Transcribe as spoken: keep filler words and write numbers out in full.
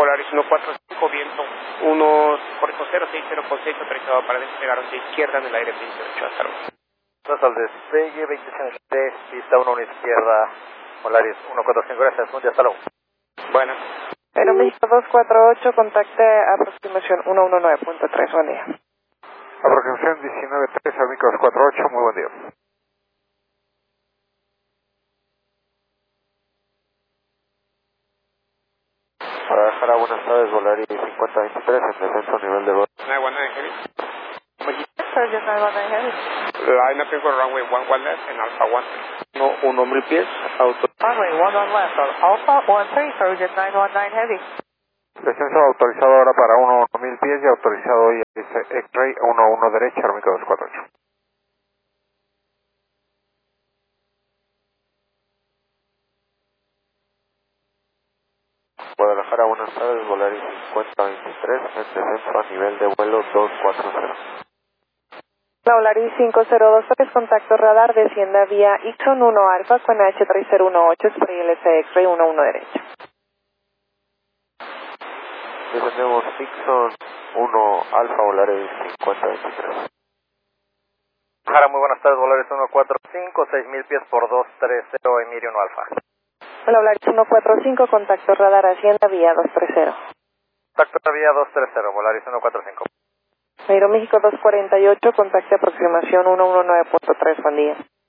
Polaris uno cuatro cinco, viento uno, correcto cero seis cero con seis, autorizado para despegar hacia izquierda en el aire veintiocho, hasta luego. Entonces al despegue, veintiocho tres, pista uno, una izquierda, Polaris uno cuatro cinco, gracias, buen día, hasta luego. Bueno. Aeroméxico dos cuatro ocho, contacte aproximación ciento diecinueve punto tres, buen día. Aproximación diecinueve tres, Aeroméxico dos cuatro ocho, muy buen día. Guadalajara, buenas tardes, Volaris cincuenta veintitrés, en descenso nivel de vuelo. nine one nine heavy. Surgeon nine one nine heavy. Line up for runway one one left and Alpha one. No, uno mil pies, auto. Runway one one left, Alpha one three, Surgeon nine one nine heavy. Descenso autorizado ahora para uno mil pies y autorizado hoy dice X-Ray uno uno derecha, Aeroméxico dos cuatro ocho. Guadalajara, buenas tardes, Volaris cincuenta veintitrés, en descenso a nivel de vuelo dos cuatro cero. La Volaris cinco cero dos tres, contacto radar, descienda vía Ixon uno Alfa con H tres cero uno ocho, Spray L S X-Ray uno uno derecha. Descendemos Ixon uno Alfa, Volaris cincuenta veintitrés. Guadalajara, muy buenas tardes, Volaris uno cuatro cinco, seis mil pies por dos tres cero, Emir uno Alfa. La Volaris uno cuatro cinco, contacto radar, hacienda vía dos tres cero. Contacto vía dos tres cero, Volaris uno cuatro cinco. Aeroméxico dos cuarenta y ocho, contacte aproximación ciento diecinueve punto tres, buen día.